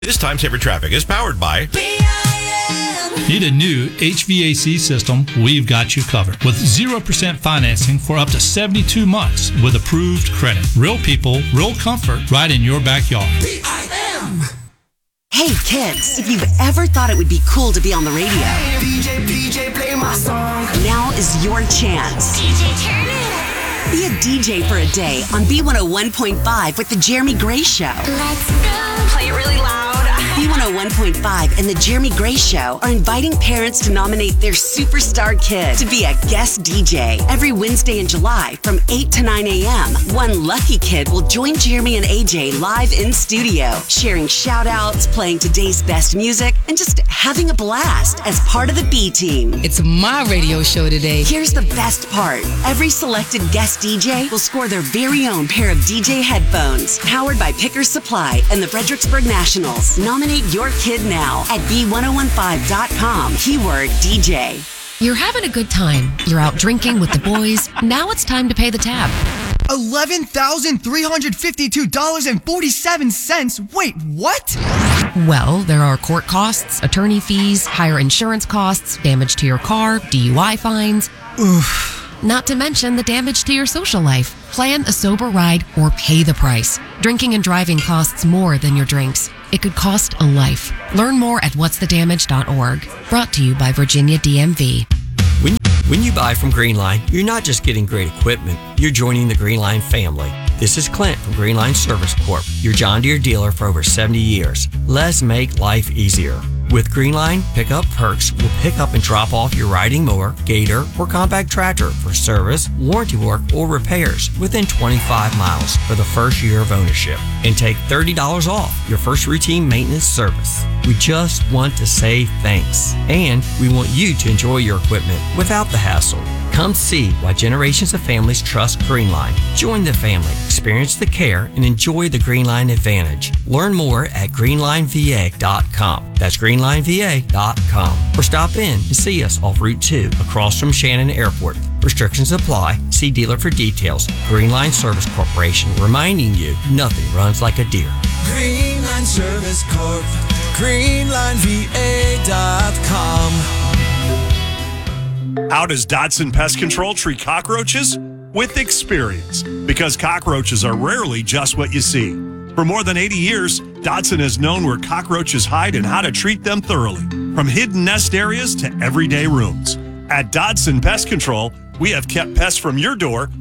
This Time Saver Traffic is powered by Need a new HVAC system? We've got you covered. With 0% financing for up to 72 months with approved credit. Real people, real comfort, right in your backyard. Hey kids, if you've ever thought it would be cool to be on the radio, DJ, play my song. now is your chance. DJ, turn it up. Be a DJ for a day on B101.5 with the Jeremy Gray Show. Let's go. Play it really loud. B101.5 and the Jeremy Gray Show are inviting parents to nominate their superstar kid to be a guest DJ. Every Wednesday in July from 8 to 9 a.m., one lucky kid will join Jeremy and AJ live in studio, sharing shout-outs, playing today's best music, and just having a blast as part of the B Team. It's my radio show today. Here's the best part. Every selected guest DJ will score their very own pair of DJ headphones, powered by Pickers Supply and the Fredericksburg Nationals. Nominate your kid now at B1015.com. Keyword DJ. You're having a good time. You're out drinking with the boys. Now it's time to pay the tab. $11,352.47. Wait, what? Well, there are court costs, attorney fees, higher insurance costs, damage to your car, DUI fines. Oof. Not to mention the damage to your social life. Plan a sober ride or pay the price. Drinking and driving costs more than your drinks. It could cost a life. Learn more at whatsthedamage.org. Brought to you by Virginia DMV. When you buy from Greenline, you're not just getting great equipment, you're joining the Greenline family. This is Clint from Greenline Service Corp, your John Deere dealer for over 70 years. Let's make life easier. With Greenline Pickup Perks, we'll pick up and drop off your riding mower, gator, or compact tractor for service, warranty work, or repairs within 25 miles for the first year of ownership. And take $30 off your first routine maintenance service. We just want to say thanks. And we want you to enjoy your equipment without the hassle. Come see why generations of families trust Greenline. Join the family, experience the care, and enjoy the Greenline advantage. Learn more at greenlineva.com. That's greenlineva.com. Or stop in and see us off Route 2 across from Shannon Airport. Restrictions apply. See dealer for details. Greenline Service Corporation, reminding you nothing runs like a deer. Greenline Service Corp. greenlineva.com. How does Dodson Pest Control treat cockroaches? With experience, because cockroaches are rarely just what you see. For more than 80 years, Dodson has known where cockroaches hide and how to treat them thoroughly, from hidden nest areas to everyday rooms. At Dodson Pest Control, we have kept pests from your door